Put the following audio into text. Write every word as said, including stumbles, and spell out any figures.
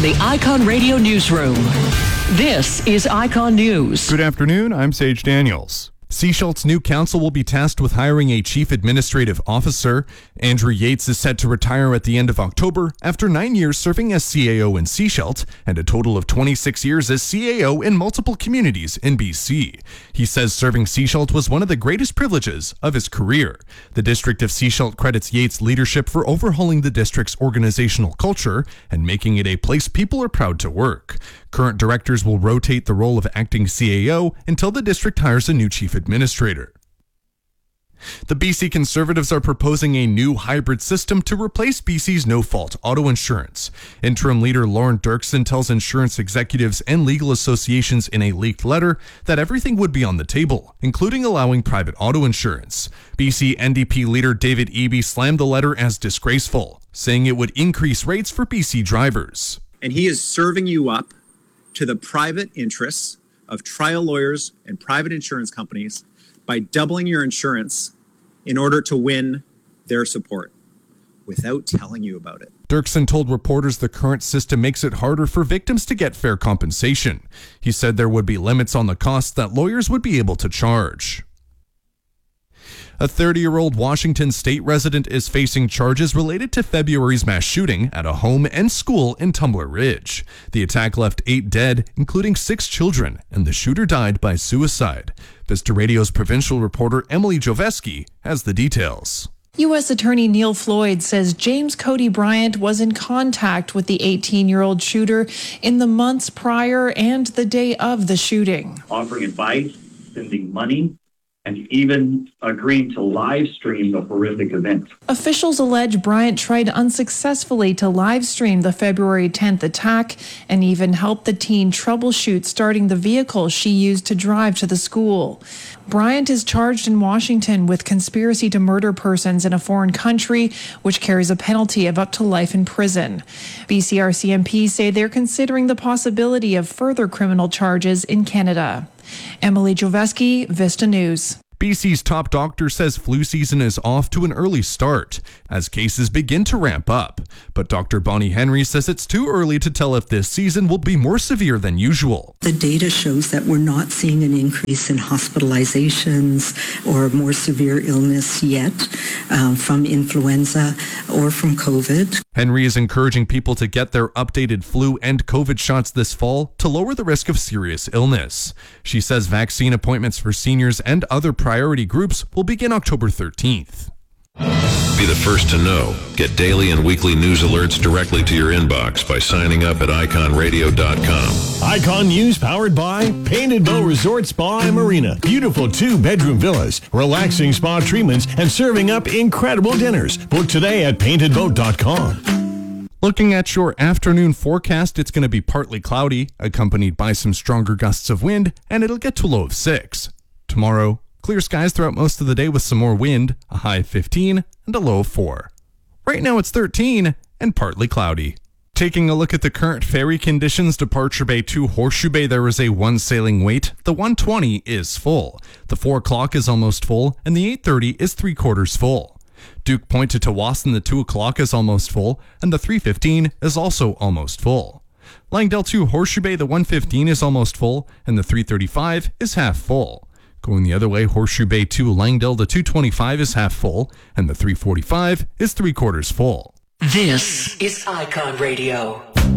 the Icon Radio Newsroom. This is Icon News. Good afternoon, I'm Sage Daniels. Seashult's new council will be tasked with hiring a chief administrative officer. Andrew Yates is set to retire at the end of October after nine years serving as C A O in Seashult and a total of twenty-six years as C A O in multiple communities in B C. He says serving Seashult was one of the greatest privileges of his career. The District of Seashult credits Yates' leadership for overhauling the district's organizational culture and making it a place people are proud to work. Current directors will rotate the role of acting C A O until the district hires a new chief administrator. The B C Conservatives are proposing a new hybrid system to replace B C's no-fault auto insurance. Interim leader Lauren Dirksen tells insurance executives and legal associations in a leaked letter that everything would be on the table, including allowing private auto insurance. B C N D P leader David Eby slammed the letter as disgraceful, saying it would increase rates for B C drivers. And he is serving you up to the private interests of trial lawyers and private insurance companies by doubling your insurance in order to win their support without telling you about it. Dirksen told reporters the current system makes it harder for victims to get fair compensation. He said there would be limits on the costs that lawyers would be able to charge. A thirty-year-old Washington state resident is facing charges related to February's mass shooting at a home and school in Tumbler Ridge. The attack left eight dead, including six children, and the shooter died by suicide. Vista Radio's provincial reporter Emily Joveski has the details. U S Attorney Neil Floyd says James Cody Bryant was in contact with the eighteen-year-old shooter in the months prior and the day of the shooting. Offering advice, sending money, and even agreeing to live stream the horrific event. Officials allege Bryant tried unsuccessfully to live stream the February tenth attack and even helped the teen troubleshoot starting the vehicle she used to drive to the school. Bryant is charged in Washington with conspiracy to murder persons in a foreign country, which carries a penalty of up to life in prison. B C R C M Ps say they're considering the possibility of further criminal charges in Canada. Emily Joveski, Vista News. B C's top doctor says flu season is off to an early start as cases begin to ramp up. But Doctor Bonnie Henry says it's too early to tell if this season will be more severe than usual. The data shows that we're not seeing an increase in hospitalizations or more severe illness yet um, from influenza or from COVID. Henry is encouraging people to get their updated flu and COVID shots this fall to lower the risk of serious illness. She says vaccine appointments for seniors and other priority groups will begin October thirteenth. Be the first to know. Get daily and weekly news alerts directly to your inbox by signing up at icon radio dot com. Icon News powered by Painted Bow Resort Spa and Marina. Beautiful two-bedroom villas, relaxing spa treatments, and serving up incredible dinners. Book today at painted boat dot com. Looking at your afternoon forecast, it's going to be partly cloudy, accompanied by some stronger gusts of wind, and it'll get to a low of six. Tomorrow, clear skies throughout most of the day with some more wind, a high of fifteen and a low of four. Right now it's thirteen and partly cloudy. Taking a look at the current ferry conditions, Departure Bay to Horseshoe Bay, there is a one sailing wait. The one twenty is full. The four o'clock is almost full, and the eight thirty is three quarters full. Duke Point to Tawasin, the two o'clock is almost full, and the three fifteen is also almost full. Langdale to Horseshoe Bay, the one fifteen is almost full, and the three thirty-five is half full. Going the other way, Horseshoe Bay to Langdale, the two twenty-five is half full, and the three forty-five is three quarters full. This is Icon Radio.